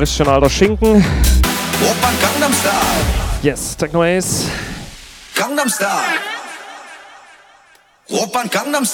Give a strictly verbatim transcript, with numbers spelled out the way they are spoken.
richtig schön alter Schinken. Opern Gangnam Style. Yes, Techno Ace. Gangnam Style. Opern Gangnam Style.